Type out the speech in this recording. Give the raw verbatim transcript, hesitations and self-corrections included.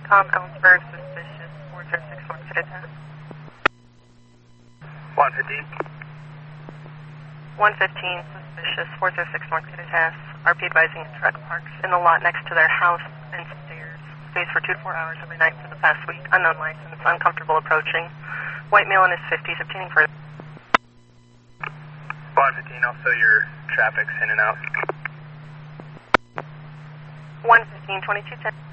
Whitecomb, Ellensburg, suspicious, four zero six one, could attend. one fifteen. one fifteen, suspicious, four zero six one, could attest. R P advising a truck parks in the lot next to their house and stairs. Stays for two to four hours every night for the past week. Unknown license, uncomfortable approaching. White male in his fifties, obtaining for... one fifteen, also your traffic's in and out. one fifteen, twenty-two ten.